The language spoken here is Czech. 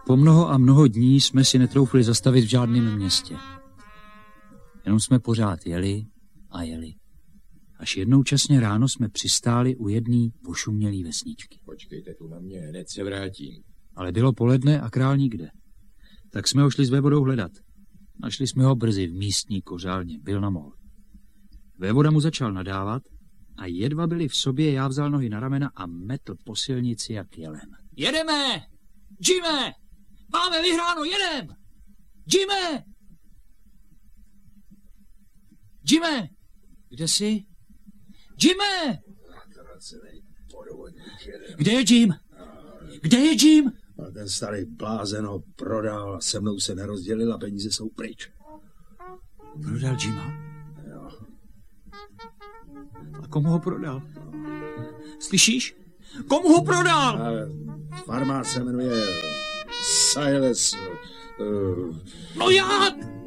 Po mnoho a mnoho dní jsme si netroufli zastavit v žádném městě. Jenom jsme pořád jeli a jeli. Až jednou časně ráno jsme přistáli u jedné ošumělý vesničky. Počkejte tu na mě, hned se vrátím. Ale bylo poledne a král nikde. Tak jsme ho šli s vévodou hledat. Našli jsme ho brzy v místní kořálně, byl na mol. Vévoda mu začal nadávat a jedva byli v sobě, já vzal nohy na ramena a metl po silnici jak jelen. Jedeme! Jime! Máme vyhráno, jedem! Jime! Jime! Kde jsi? Jime! Kde je Jim? Kde je Jim? A ten starý blázen ho prodal a se mnou se nerozdělil a peníze jsou pryč. Prodal Jima? Jo. A komu ho prodal? Slyšíš? Komu ho prodal? A farmář se jmenuje Silas. No jak?